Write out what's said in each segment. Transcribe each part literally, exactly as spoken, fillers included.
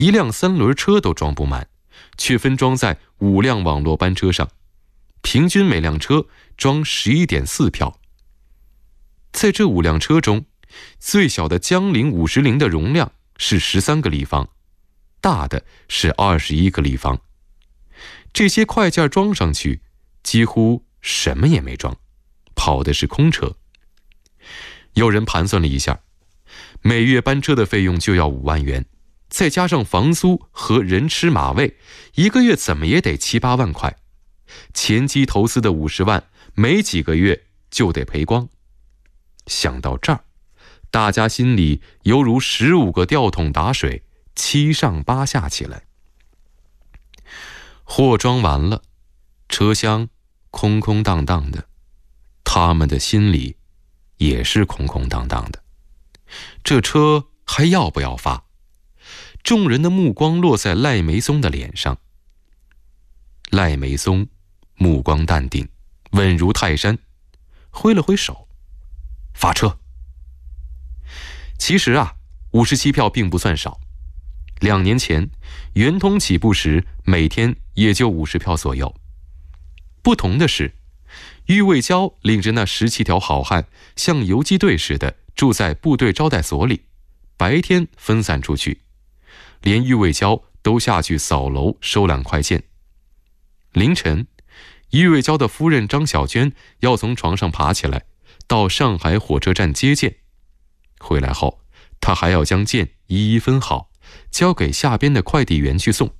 一辆三轮车都装不满，却分装在五辆网络班车上，平均每辆车装 十一点四 票。在这五辆车中，最小的江铃五十铃的容量是十三个立方，大的是二十一个立方。这些快件装上去，几乎什么也没装，跑的是空车。有人盘算了一下，每月班车的费用就要五万元，再加上房租和人吃马喂，一个月怎么也得七八万块。前期投资的五十万，没几个月就得赔光。想到这儿，大家心里犹如十五个吊桶打水，七上八下起来。货装完了，车厢空空荡荡的，他们的心里也是空空荡荡的。这车还要不要发？众人的目光落在赖梅松的脸上。赖梅松目光淡定，稳如泰山，挥了挥手，发车。其实啊，五十七票并不算少。两年前圆通起步时，每天也就五十票左右。不同的是，郁卫娇领着那十七条好汉，像游击队似的住在部队招待所里，白天分散出去，连郁卫娇都下去扫楼收揽快件。凌晨，郁卫娇的夫人张小娟要从床上爬起来，到上海火车站接件。回来后，她还要将件一一分好，交给下边的快递员去送。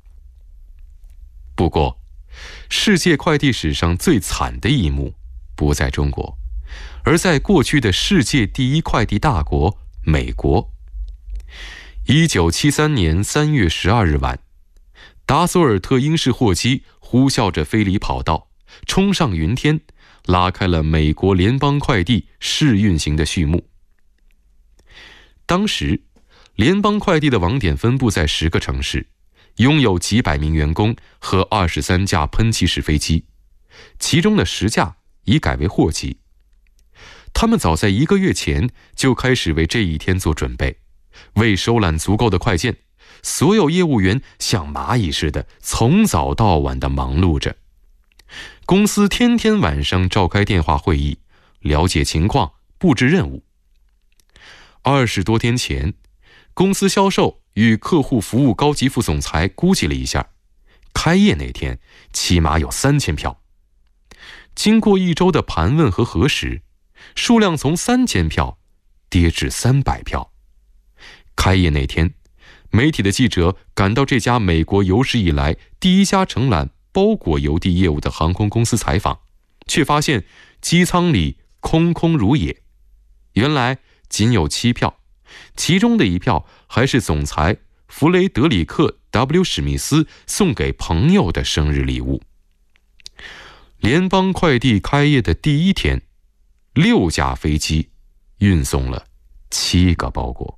不过，世界快递史上最惨的一幕不在中国，而在过去的世界第一快递大国美国。一九七三年三月十二日晚，达索尔特英式货机呼啸着飞离跑道，冲上云天，拉开了美国联邦快递试运行的序幕。当时联邦快递的网点分布在十个城市，拥有几百名员工和二十三架喷气式飞机，其中的十架已改为货机。他们早在一个月前就开始为这一天做准备，为收揽足够的快件，所有业务员像蚂蚁似的从早到晚地忙碌着。公司天天晚上召开电话会议，了解情况，布置任务。二十多天前，公司销售与客户服务高级副总裁估计了一下，开业那天起码有三千票。经过一周的盘问和核实，数量从三千票跌至三百票。开业那天，媒体的记者赶到这家美国有史以来第一家承揽包裹邮递业务的航空公司采访，却发现机舱里空空如也。原来仅有七票，其中的一票还是总裁弗雷德里克 W 史密斯送给朋友的生日礼物。联邦快递开业的第一天，六架飞机运送了七个包裹。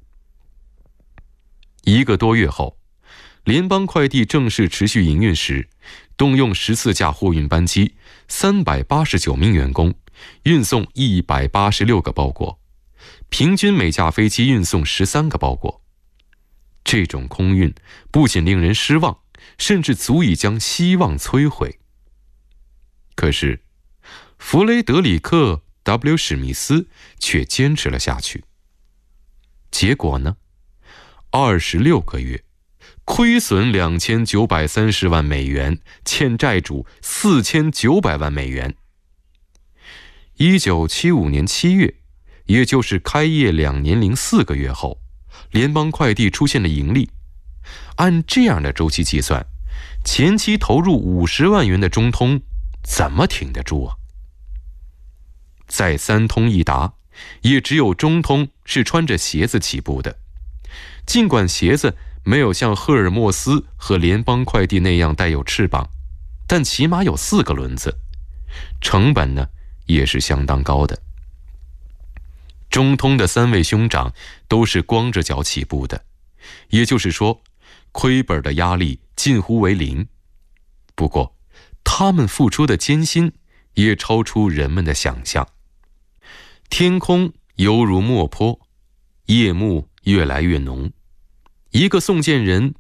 一个多月后，联邦快递正式持续营运时，动用十四架货运班机，三百八十九名员工，运送一百八十六个包裹，平均每架飞机运送十三个包裹。这种空运不仅令人失望，甚至足以将希望摧毁。可是，弗雷德里克 W 史密斯却坚持了下去。结果呢？二十六个月，亏损两千九百三十万美元，欠债主四千九百万美元。一九七五年七月，也就是开业两年零四个月后，联邦快递出现了盈利。按这样的周期计算，前期投入五十万元的中通怎么挺得住啊？在三通一达，也只有中通是穿着鞋子起步的。尽管鞋子没有像赫尔墨斯和联邦快递那样带有翅膀，但起码有四个轮子，成本呢也是相当高的。中通的三位兄长都是光着脚起步的，也就是说，亏本的压力近乎为零。不过，他们付出的艰辛也超出人们的想象。天空犹如墨坡，夜幕越来越浓， 一个送件人